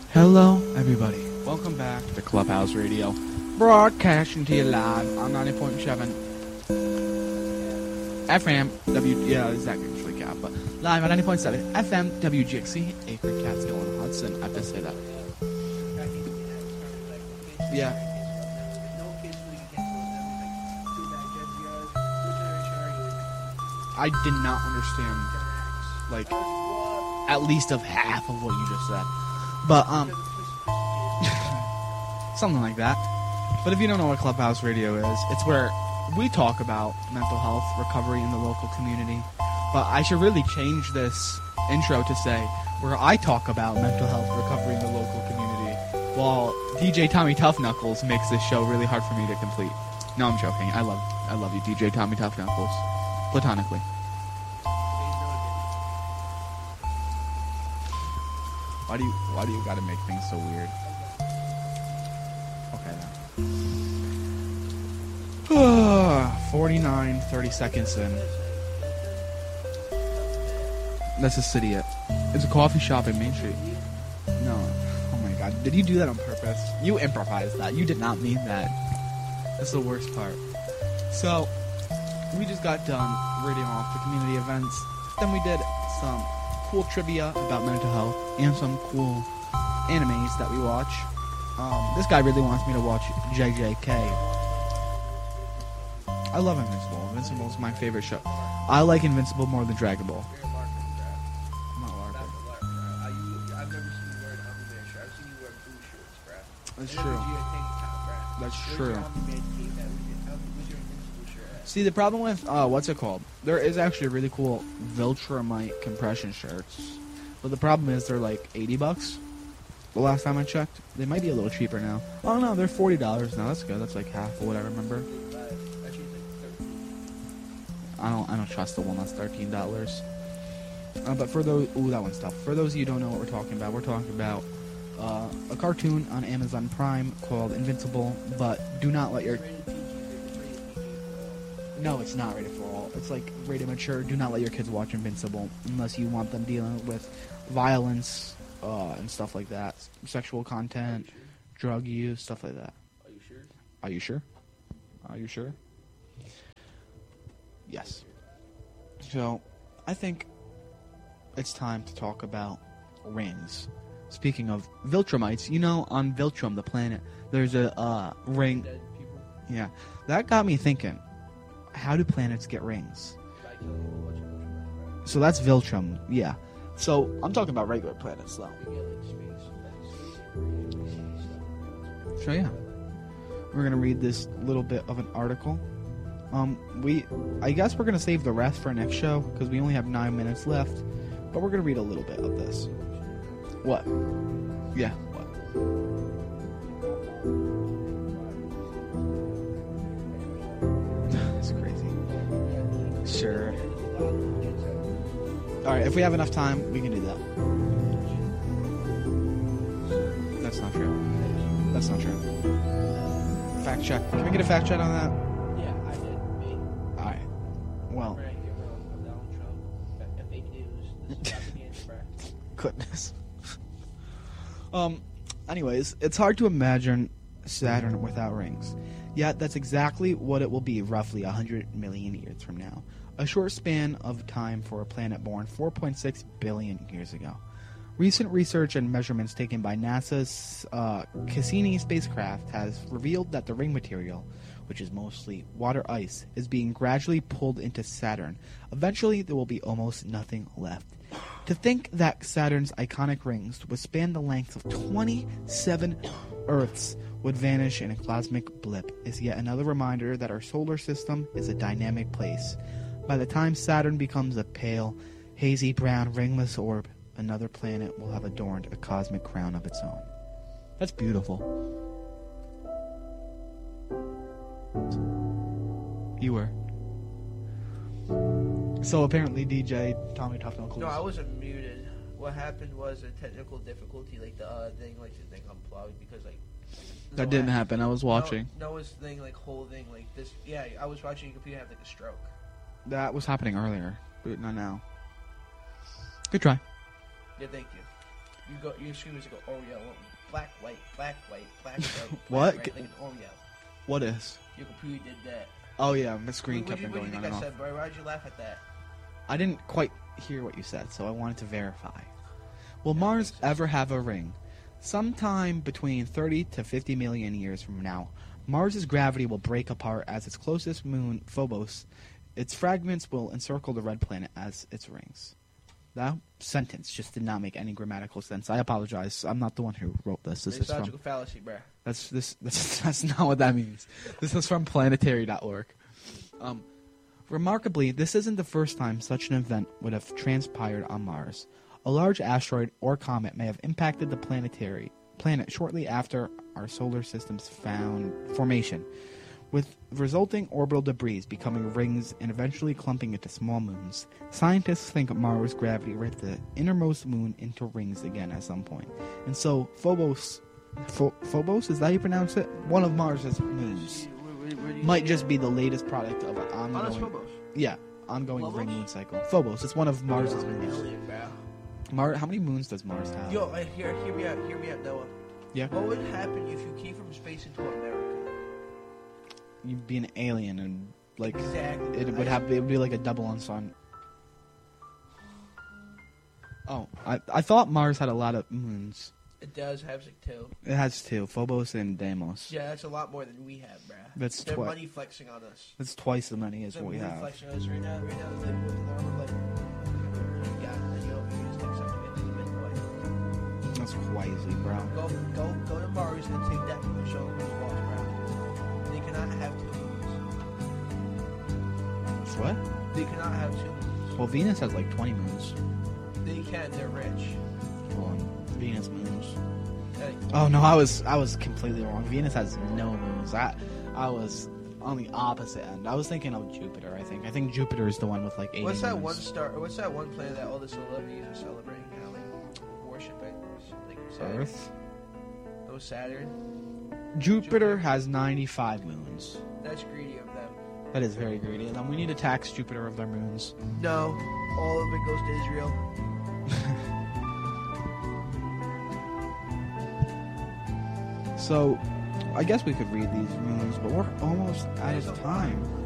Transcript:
Hello, everybody. Welcome back to Clubhouse Radio. Broadcasting to you live on 90.7 FM yeah, that's actually cap, but live on 90.7 FM WGXC, Akron, Catskill, and Hudson. I have to say that. Yeah. I did not understand, like, at least of half of what you just said. But, something like that. But if you don't know what Clubhouse Radio is, it's where we talk about mental health recovery in the local community. But I should really change this intro to say where I talk about mental health recovery in the local community, while DJ Tommy Tough Knuckles makes this show really hard for me to complete. No, I'm joking. I love you, DJ Tommy Tough Knuckles. Platonically. Why do you gotta make things so weird? Okay, now. 49, 30 seconds in. That's a city. It's a coffee shop in Main Street. No. Oh my god. Did you do that on purpose? You improvised that. You did not mean that. That's the worst part. So, we just got done reading off the community events. Then we did some cool trivia about mental health and some cool animes that we watch. This guy really wants me to watch JJK. I love Invincible. Invincible is my favorite show. I like Invincible more than Dragon Ball. I'm not LARPing. I've never seen you wear an Omni-Man shirt. I've seen you wear blue shirts, bruh. That's true. That's true. See, the problem with, what's it called? There is actually really cool Viltrumite compression shirts. But the problem is they're like $80. The last time I checked. They might be a little cheaper now. Oh no, they're $40 now. That's good. That's like half of what I remember. I don't trust the one that's $13. But for those, that one's tough. For those of you who don't know what we're talking about a cartoon on Amazon Prime called Invincible. But do not let your... No, it's not rated for all. It's like rated mature. Do not let your kids watch Invincible unless you want them dealing with violence and stuff like that, sexual content, drug use, stuff like that. Are you sure? Are you sure? Are you sure? Yes. So, I think it's time to talk about rings. Speaking of Viltrumites, you know, on Viltrum, the planet, there's a ring. Dead people? Yeah, that got me thinking. How do planets get rings? So that's Viltrum, yeah. So I'm talking about regular planets, though. So yeah, we're gonna read this little bit of an article. I guess we're gonna save the rest for next show because we only have 9 minutes left. But we're gonna read a little bit of this. What? Yeah. What? Sure. Alright, if we have enough time, we can do that. That's not true. That's not true. Fact check. Can we get a fact check on that? Yeah, I did. Me. Alright. Well. Goodness. Anyways, it's hard to imagine Saturn without rings. Yet, that's exactly what it will be roughly 100 million years from now. A short span of time for a planet born 4.6 billion years ago. Recent research and measurements taken by NASA's Cassini spacecraft has revealed that the ring material, which is mostly water ice, is being gradually pulled into Saturn. Eventually, there will be almost nothing left. To think that Saturn's iconic rings would span the length of 27 Earths would vanish in a cosmic blip is yet another reminder that our solar system is a dynamic place. By the time Saturn becomes a pale, hazy brown ringless orb, another planet will have adorned a cosmic crown of its own. That's beautiful. You were. So apparently DJ Tommy Tough Knuckles. No, I wasn't muted. What happened was a technical difficulty, like the thing unplugged because like that didn't happen. I was watching. Noah's thing, like whole thing, like this. Yeah, I was watching your computer have like a stroke. That was happening earlier, but not now. Good try. Yeah, thank you. You scream as you go Oreo, black, white, black, white, black, white. What? Black, right, like an Oreo. What is? Your computer did that. Oh yeah, my screen What kept do on you going think on and I off. said, bro? Why'd you laugh at that? I didn't quite hear what you said, so I wanted to verify. Will Mars ever have a ring? Sometime between 30 to 50 million years from now, Mars's gravity will break apart as its closest moon, Phobos. Its fragments will encircle the red planet as its rings. That sentence just did not make any grammatical sense. I apologize. I'm not the one who wrote this. This It's is from logical fallacy, bro. that's not what that means. This is from planetary.org. Remarkably, this isn't the first time such an event would have transpired on Mars. A large asteroid or comet may have impacted the planet shortly after our solar system's formation, with resulting orbital debris becoming rings and eventually clumping into small moons. Scientists think Mars' gravity ripped the innermost moon into rings again at some point. And so Phobos, is that how you pronounce it? One of Mars' moons. Might just be the latest product of an ongoing, ongoing Phobos? ring moon cycle. Phobos, it's one of Mars' moons. Alien, bro. How many moons does Mars have? Yo, hear me out, Noah. Yeah. What would happen if you came from space into America? You'd be an alien, and like Exactly. it would be like a double on sun. Oh, I thought Mars had a lot of moons. It does have like two. It has two, Phobos and Deimos. Yeah, that's a lot more than we have, bruh. That's They're money flexing on us. That's twice as many as They're what we money have. flexing on us right now. Right now, they're with the armor like, yeah, and you know, you just take something into the midway. That's crazy, bro. Go to Mars and take that and show them who's boss, bro. They cannot have two moons. What? They cannot have two moons. Well, Venus has like 20 moons. They can. They're rich. Hold on. Venus moons. Hey, Oh no, I was completely wrong. Venus has no moons. I was on the opposite end. I was thinking of Jupiter. I think Jupiter is the one with like 80 what's that moons. one star? What's that one planet that all the celebrities are celebrating now, like worshiping? Like Saturn. Earth. Oh, Saturn. Jupiter has 95 moons. That's greedy of them. That is very greedy. And then we need to tax Jupiter of their moons. No, all of it goes to Israel. So, I guess we could read these moons, but we're almost out of time.